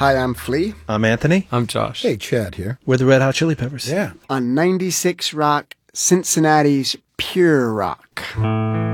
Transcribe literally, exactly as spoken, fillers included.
Hi, I'm Flea. I'm Anthony. I'm Josh. Hey, Chad here. We're the Red Hot Chili Peppers. Yeah. On ninety-six Rock, Cincinnati's Pure Rock.